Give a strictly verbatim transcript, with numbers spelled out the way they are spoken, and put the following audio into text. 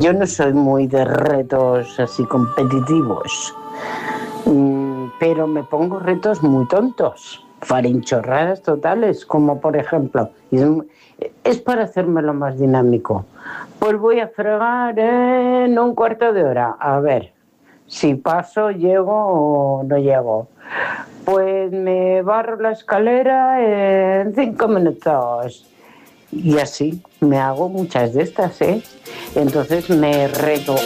yo no soy muy de retos así competitivos, mm, pero me pongo retos muy tontos, farinchorradas totales, como por ejemplo, es, es para hacérmelo más dinámico. Pues voy a fregar en un cuarto de hora, a ver si paso, llego o no llego. Pues me barro la escalera en cinco minutos. Y así me hago muchas de estas, ¿eh? Entonces me reto